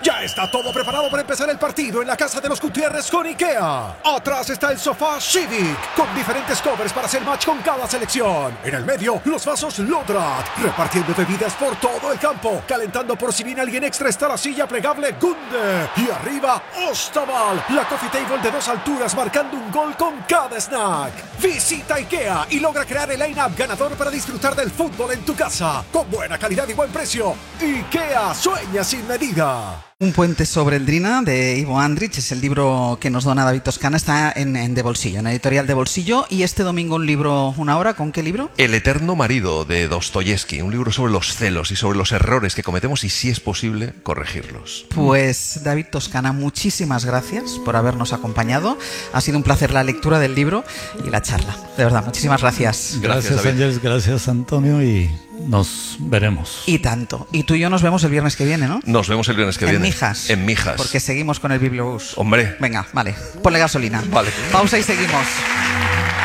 Ya está todo preparado para empezar el partido en la casa de los Gutiérrez con IKEA. Atrás está el sofá Civic, con diferentes covers para hacer match con cada selección. En el medio, los vasos Lodrat, repartiendo bebidas por todo el campo. Calentando por si viene alguien extra está la silla plegable Gunde. Y arriba, Ostaval, la coffee table de 2 alturas marcando un gol con cada snack. Visita IKEA y logra crear el line-up ganador para disfrutar del fútbol en tu casa. Con buena calidad y buen precio. IKEA sueña sin medida. Un puente sobre el Drina, de Ivo Andrich, es el libro que nos dona David Toscana, está en De Bolsillo, en editorial De Bolsillo. Y este domingo un libro, una hora, ¿con qué libro? El eterno marido, de Dostoyevsky, un libro sobre los celos y sobre los errores que cometemos y, si es posible, corregirlos. Pues David Toscana, muchísimas gracias por habernos acompañado. Ha sido un placer la lectura del libro y la charla. De verdad, muchísimas gracias. Gracias Ángeles, gracias Antonio, y nos veremos. Y tanto. Y tú y yo nos vemos el viernes que viene, ¿no? Nos vemos el viernes que viene. Mijas. En Mijas. Porque seguimos con el Bibliobús. Hombre. Venga, vale. Ponle gasolina. Vale. Pausa y seguimos.